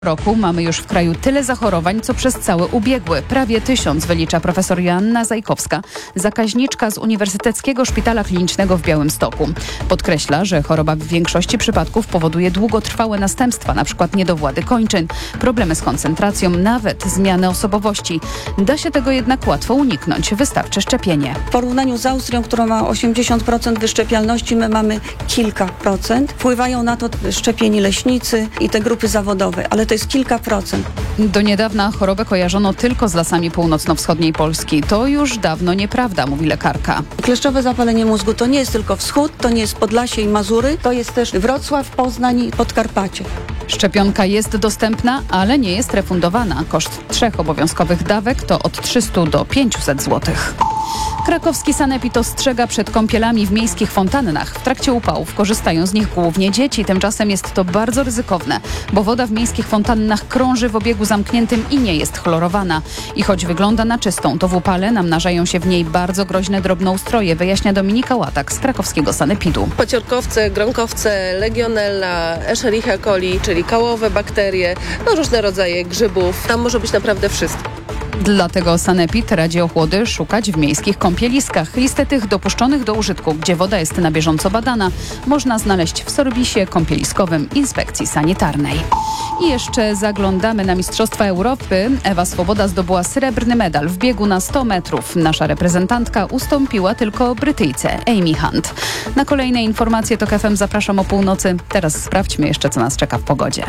Roku mamy już w kraju tyle zachorowań, co przez cały ubiegły. Prawie 1000, wylicza profesor Joanna Zajkowska, zakaźniczka z Uniwersyteckiego Szpitala Klinicznego w Białymstoku. Podkreśla, że choroba w większości przypadków powoduje długotrwałe następstwa, np. niedowłady kończyn, problemy z koncentracją, nawet zmiany osobowości. Da się tego jednak łatwo uniknąć. Wystarczy szczepienie. W porównaniu z Austrią, która ma 80% wyszczepialności, my mamy kilka procent. Wpływają na to szczepieni leśnicy i te grupy zawodowe, ale to jest kilka procent. Do niedawna chorobę kojarzono tylko z lasami północno-wschodniej Polski. To już dawno nieprawda, mówi lekarka. Kleszczowe zapalenie mózgu to nie jest tylko wschód, to nie jest Podlasie i Mazury, to jest też Wrocław, Poznań i Podkarpacie. Szczepionka jest dostępna, ale nie jest refundowana. Koszt 3 obowiązkowych dawek to od 300 do 500 zł. Krakowski sanepid ostrzega przed kąpielami w miejskich fontannach. W trakcie upałów korzystają z nich głównie dzieci. Tymczasem jest to bardzo ryzykowne, bo woda w miejskich fontannach krąży w obiegu zamkniętym i nie jest chlorowana. I choć wygląda na czystą, to w upale namnażają się w niej bardzo groźne drobnoustroje, wyjaśnia Dominika Łatak z krakowskiego sanepidu. Paciorkowce, gronkowce, legionella, Escherichia coli, czyli kałowe bakterie, różne rodzaje grzybów. Tam może być naprawdę wszystko. Dlatego sanepid radzi ochłody szukać w miejskich kąpieliskach. Listę tych dopuszczonych do użytku, gdzie woda jest na bieżąco badana, można znaleźć w serwisie kąpieliskowym Inspekcji Sanitarnej. I jeszcze zaglądamy na Mistrzostwa Europy. Ewa Swoboda zdobyła srebrny medal w biegu na 100 metrów. Nasza reprezentantka ustąpiła tylko Brytyjce Amy Hunt. Na kolejne informacje TOK FM zapraszam o północy. Teraz sprawdźmy jeszcze, co nas czeka w pogodzie.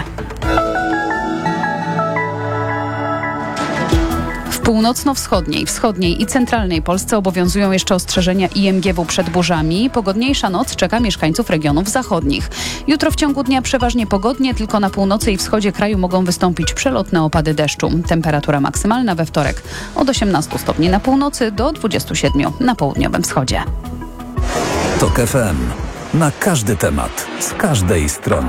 W północno-wschodniej, wschodniej i centralnej Polsce obowiązują jeszcze ostrzeżenia IMGW przed burzami. Pogodniejsza noc czeka mieszkańców regionów zachodnich. Jutro w ciągu dnia przeważnie pogodnie, tylko na północy i wschodzie kraju mogą wystąpić przelotne opady deszczu. Temperatura maksymalna we wtorek od 18 stopni na północy do 27 na południowym wschodzie. TOK FM. Na każdy temat, z każdej strony.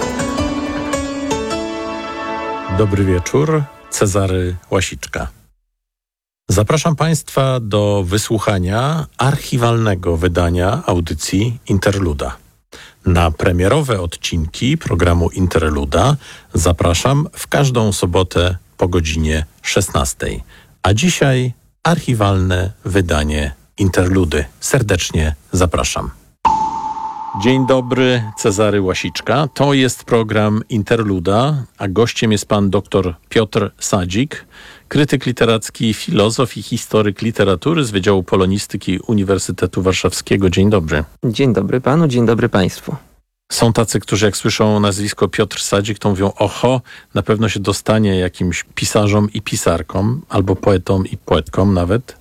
Dobry wieczór, Cezary Łasiczka. Zapraszam Państwa do wysłuchania archiwalnego wydania audycji Interluda. Na premierowe odcinki programu Interluda zapraszam w każdą sobotę po godzinie 16. A dzisiaj archiwalne wydanie Interludy. Serdecznie zapraszam. Dzień dobry, Cezary Łasiczka. To jest program Interluda, a gościem jest pan dr Piotr Sadzik, krytyk literacki, filozof i historyk literatury z Wydziału Polonistyki Uniwersytetu Warszawskiego. Dzień dobry. Dzień dobry panu, dzień dobry państwu. Są tacy, którzy jak słyszą nazwisko Piotr Sadzik, to mówią, oho, na pewno się dostanie jakimś pisarzom i pisarkom, albo poetom i poetkom nawet.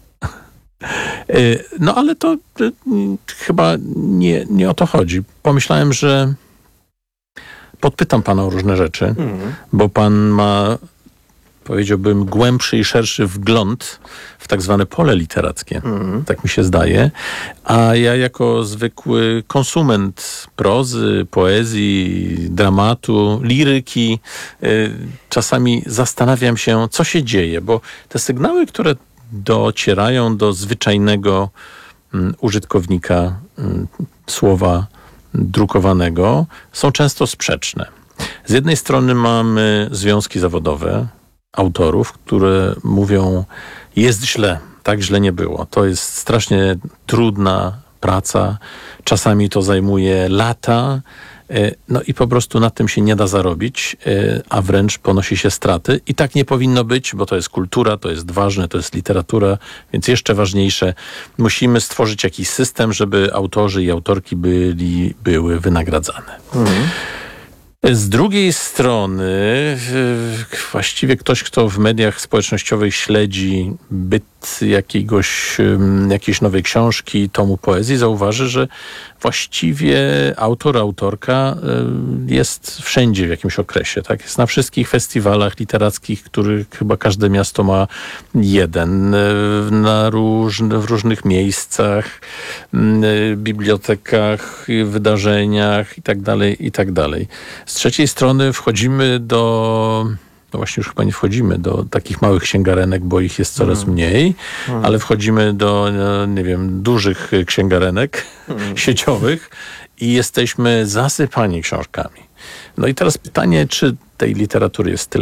No ale to chyba nie o to chodzi. Pomyślałem, że podpytam pana o różne rzeczy, bo pan ma, powiedziałbym, głębszy i szerszy wgląd w tak zwane pole literackie. Tak mi się zdaje. A ja jako zwykły konsument prozy, poezji, dramatu, liryki, czasami zastanawiam się, co się dzieje, bo te sygnały, które docierają do zwyczajnego użytkownika słowa drukowanego, są często sprzeczne. Z jednej strony mamy związki zawodowe autorów, które mówią, jest źle, tak źle nie było. To jest strasznie trudna praca, czasami to zajmuje lata, no i po prostu na tym się nie da zarobić, a wręcz ponosi się straty. I tak nie powinno być, bo to jest kultura, to jest ważne, to jest literatura, więc jeszcze ważniejsze, musimy stworzyć jakiś system, żeby autorzy i autorki były wynagradzane. Z drugiej strony właściwie ktoś, kto w mediach społecznościowych śledzi byt jakiejś nowej książki, tomu poezji, zauważy, że właściwie autor, autorka jest wszędzie w jakimś okresie. Tak? Jest na wszystkich festiwalach literackich, których chyba każde miasto ma jeden, w różnych miejscach, bibliotekach, wydarzeniach itd. Z trzeciej strony wchodzimy no właśnie już chyba nie wchodzimy do takich małych księgarenek, bo ich jest coraz mniej, ale wchodzimy do, nie wiem, dużych księgarenek sieciowych i jesteśmy zasypani książkami. No i teraz pytanie, czy tej literatury jest tyle